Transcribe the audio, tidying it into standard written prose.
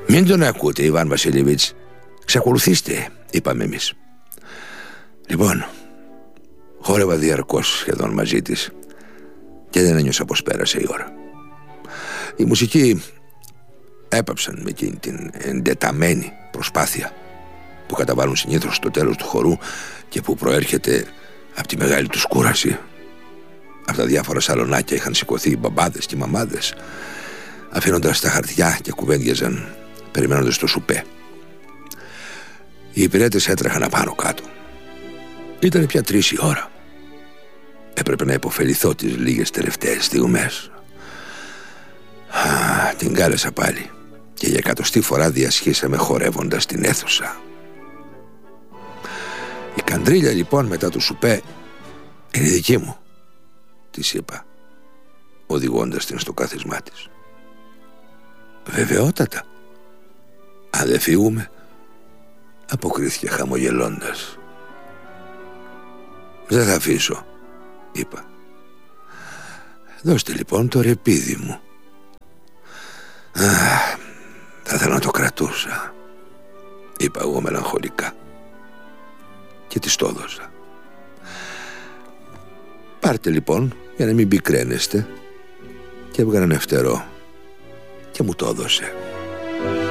«Μην τον ακούτε, Ιβάν Βασιλιεβίτς. Ξεκολουθήστε», είπαμε εμείς. Λοιπόν, χόρευα διαρκώς σχεδόν μαζί της και δεν ένιωσα πως πέρασε η ώρα. Η μουσική έπαψαν με εκείνη την εντεταμένη προσπάθεια που καταβάλουν συνήθως στο τέλος του χορού και που προέρχεται από τη μεγάλη τους κούραση. Από τα διάφορα σαλονάκια είχαν σηκωθεί οι μπαμπάδες και οι μαμάδες, αφήνοντας τα χαρτιά και κουβέντιαζαν περιμένοντας το σουπέ. Οι υπηρέτες έτρεχαν απάνω κάτω. Ήταν πια 3 η ώρα. Έπρεπε να υποφεληθώ τις λίγες τελευταίες στιγμές. Την κάλεσα πάλι και για 100η φορά διασχίσαμε χορεύοντας την αίθουσα. «Η καντρίλια λοιπόν μετά το σουπέ είναι δική μου», της είπα, οδηγώντας την στο κάθισμά της. «Βεβαιότατα. Αν δεν φύγουμε», αποκρίθηκε χαμογελώντας. «Δεν θα αφήσω», είπα. «Δώστε λοιπόν το ρεπίδι μου». «Θα ήθελα να το κρατούσα», είπα εγώ μελαγχολικά και της το έδωσα. «Πάρτε λοιπόν για να μην πικραίνεστε», και έβγαλε ένα φτερό και μου το έδωσε.